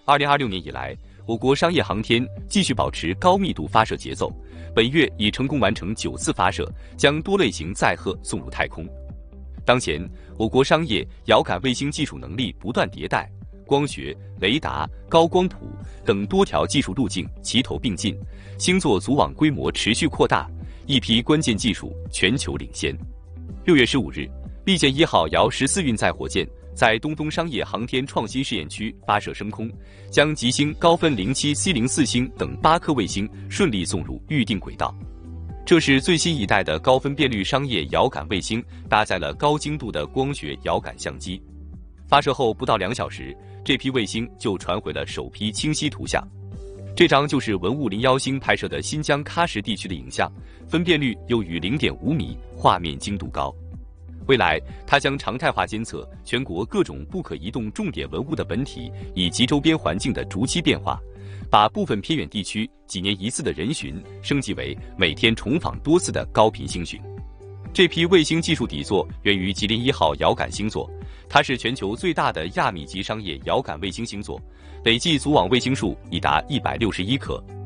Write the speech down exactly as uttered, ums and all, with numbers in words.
二零二六年以来，我国商业航天继续保持高密度发射节奏，本月已成功完成九次发射，将多类型载荷送入太空。当前，我国商业遥感卫星技术能力不断迭代，光学、雷达、高光谱等多条技术路径齐头并进，星座组网规模持续扩大，一批关键技术全球领先。六月十五日，利剑一号遥十四运载火箭在东风商业航天创新试验区发射升空，将吉星、高分零七 C 零四星等八颗卫星顺利送入预定轨道。这是最新一代的高分辨率商业遥感卫星，搭载了高精度的光学遥感相机。发射后不到两小时，这批卫星就传回了首批清晰图像。这张就是文物零幺星拍摄的新疆喀什地区的影像，分辨率优于 零点五米，画面精度高。未来，它将常态化监测全国各种不可移动重点文物的本体以及周边环境的逐期变化，把部分偏远地区几年一次的人巡升级为每天重访多次的高频星巡。这批卫星技术底座源于吉林一号遥感星座，它是全球最大的亚米级商业遥感卫星星座，累计组网卫星数已达一百六十一颗。